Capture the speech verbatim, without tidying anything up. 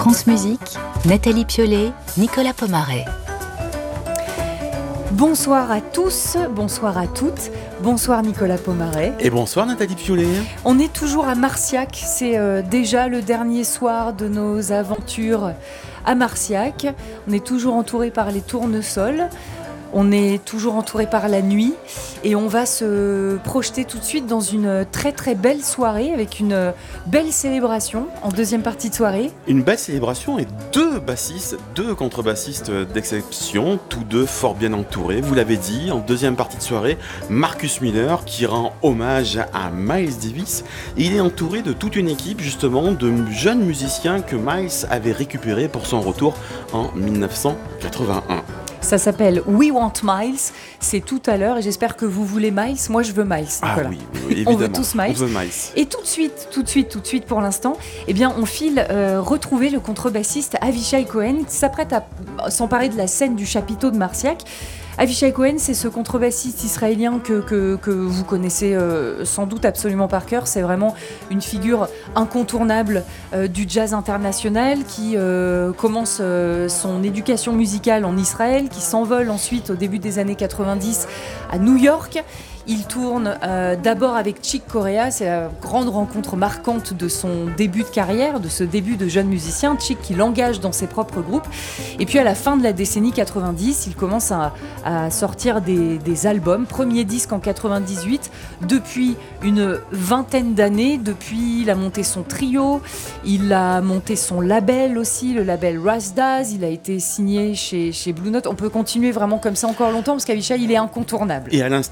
France Musique, Nathalie Piolet, Nicolas Pomaret. Bonsoir à tous, bonsoir à toutes, bonsoir Nicolas Pomaret. Et bonsoir Nathalie Piolet. On est toujours à Marciac, c'est euh, déjà le dernier soir de nos aventures à Marciac. On est toujours entouré par les tournesols. On est toujours entouré par la nuit et on va se projeter tout de suite dans une très très belle soirée avec une belle célébration en deuxième partie de soirée. Une belle célébration et deux bassistes, deux contrebassistes d'exception, tous deux fort bien entourés. Vous l'avez dit, en deuxième partie de soirée, Marcus Miller qui rend hommage à Miles Davis. Et il est entouré de toute une équipe justement de jeunes musiciens que Miles avait récupérés pour son retour en dix-neuf cent quatre-vingt-un. Ça s'appelle We Want Miles, c'est tout à l'heure et j'espère que vous voulez Miles. Moi je veux Miles, Nicolas. Ah oui, oui, évidemment. On veut tous Miles. On veut Miles. Et tout de suite, tout de suite, tout de suite pour l'instant, eh bien on file euh, retrouver le contrebassiste Avishai Cohen qui s'apprête à s'emparer de la scène du chapiteau de Marciac. Avishai Cohen, c'est ce contrebassiste israélien que, que, que vous connaissez euh, sans doute absolument par cœur. C'est vraiment une figure incontournable euh, du jazz international qui euh, commence euh, son éducation musicale en Israël, qui s'envole ensuite au début des années quatre-vingt-dix à New York. Il tourne euh, d'abord avec Chick Corea, c'est la grande rencontre marquante de son début de carrière, de ce début de jeune musicien. Chick qui l'engage dans ses propres groupes. Et puis à la fin de la décennie quatre-vingt-dix, il commence à, à sortir des, des albums. Premier disque en quatre-vingt-dix-huit. Depuis une vingtaine d'années, depuis il a monté son trio, il a monté son label aussi, le label Razdaz. Il a été signé chez, chez Blue Note. On peut continuer vraiment comme ça encore longtemps parce qu'Avishai, il est incontournable. Et à l'instant